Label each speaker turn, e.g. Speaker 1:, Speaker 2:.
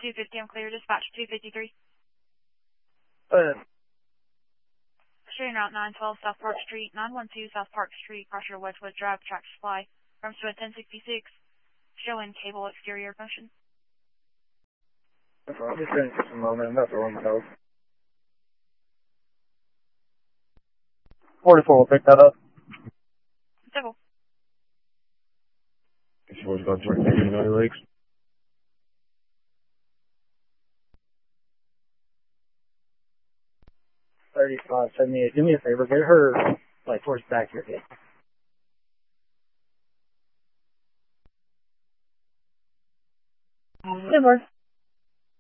Speaker 1: 250, I'm clear. Dispatch 253. Shooting route 912 South Park Street, 912 South Park Street, Crusher Wedgwood Drive, Tractor Supply. From to 1066, showing cable exterior motion.
Speaker 2: That's all. Just finish just a moment. I'm about to run my nose. 44 will pick that up.
Speaker 1: Civil.
Speaker 2: She was about to turn the United Lakes. 3578. Do me a favor, get her like towards the back here.
Speaker 1: Good work.